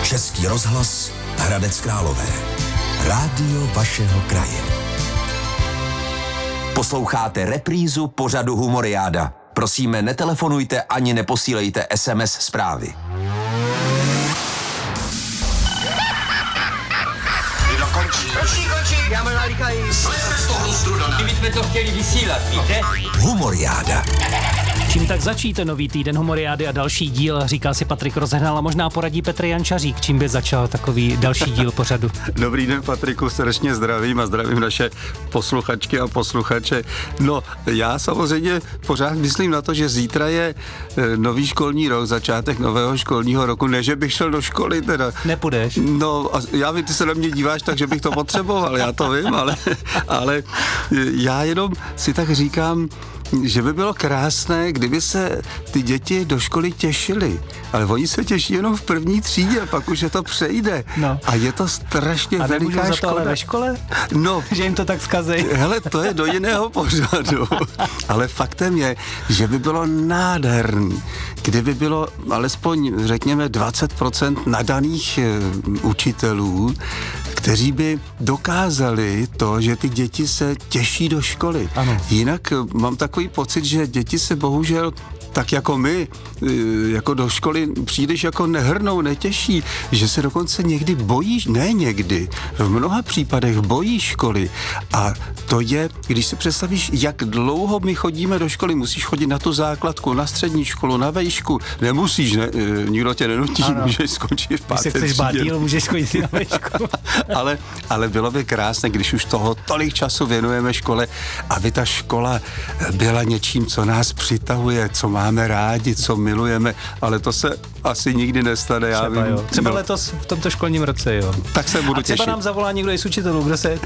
Český rozhlas Hradec Králové. Rádio vašeho kraje. Posloucháte reprízu pořadu Humoriáda. Prosíme, netelefonujte ani neposílejte SMS zprávy. Končí. Já možná líkají. Slezme z toho strudana. My jsme to chtěli vysílat, víte? Humoriáda. Čím tak začíte nový týden Humoriády a další díl, říká si Patrik Rozehnal a možná poradí Petr Jančařík, čím by začal takový další díl pořadu. Dobrý den, Patriku, srdečně zdravím a zdravím naše posluchačky a posluchače. No, já samozřejmě pořád myslím na to, že zítra je nový školní rok, začátek nového školního roku, ne, že bych šel do školy teda. Nepůjdeš? No, a já vím, ty se na mě díváš, takže bych to potřeboval, já to vím, ale já jenom si tak říkám, že by bylo krásné, kdyby se ty děti do školy těšily. Ale oni se těší jenom v první třídě, pak už je to přejde. No. A je to strašně a veliká za to škoda. Ale ve škole? No. Že jim to tak zkazej. Hele, to je do jiného pořadu. Ale faktem je, že by bylo nádherný, kdyby bylo alespoň, řekněme, 20% nadaných učitelů, kteří by dokázali to, že ty děti se těší do školy. Ano. Jinak mám takový pocit, že děti se bohužel tak jako my, jako do školy příliš jako nehrnou, netěší, že se dokonce někdy bojí, ne někdy, v mnoha případech bojí školy. A to je, když si představíš, jak dlouho my chodíme do školy, musíš chodit na tu základku, na střední školu, na vejšku, nemusíš, ne, nikdo tě nenutí, můžeš skončit v páté Když se chceš bát třídě. díl, můžeš chodit na vejšku. ale bylo by krásné, když už toho tolik času věnujeme škole, aby ta škola byla něčím, co nás přitahuje, co máme rádi, co milujeme, ale to se asi nikdy nestane. Třeba, já vím, jo. Třeba letos v tomto školním roce, jo. Tak se budu a třeba těšit. nám zavolá někdo i z učitelů, kdo se